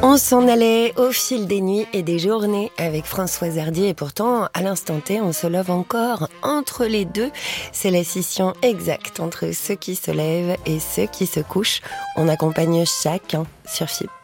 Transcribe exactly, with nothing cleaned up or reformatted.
On s'en allait au fil des nuits et des journées avec Françoise Hardy et pourtant, à l'instant T, on se lève encore entre les deux. C'est la scission exacte entre ceux qui se lèvent et ceux qui se couchent. On accompagne chacun sur F I P.